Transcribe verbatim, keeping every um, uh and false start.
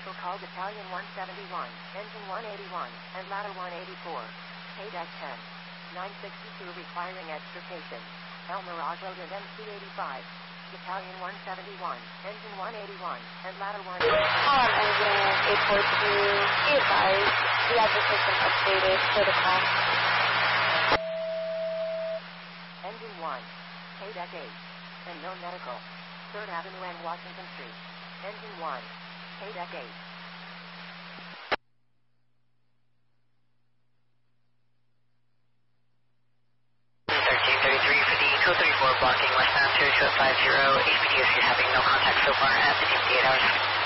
medical call Battalion one seventy-one, engine one eighty-one, and ladder one eighty-four. K-Deck ten. nine sixty-two requiring extrication. El Mirage Road and M C eighty-five. Battalion one seventy-one, engine one eighty-one, and ladder one eighty-four. On engine eight forty-two, be advised, the address has been updated for the class. Engine one, K-Deck eight, and no medical. third Avenue and Washington Street. Engine one, K-Deck eight. thirteen thirty-three for the code thirty-four blocking westbound two two five zero. H P D S is having no contact so far at the fifty-eight hours.